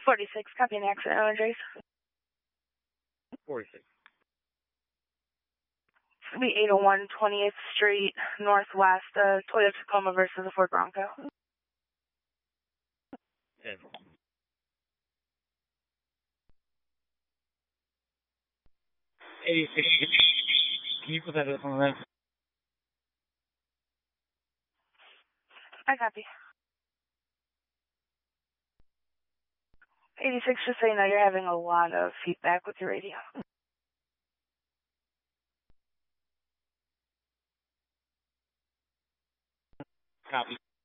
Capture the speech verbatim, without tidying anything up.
forty-six, copy an accident, Andres. forty-six. It's going to be eight oh one twenty-eighth Street, Northwest, uh, Toyota Tacoma versus a Ford Bronco. ten. eighty-six. Can you put that up on that? I copy. eighty-six, just so you know, you're having a lot of feedback with your radio. Copy.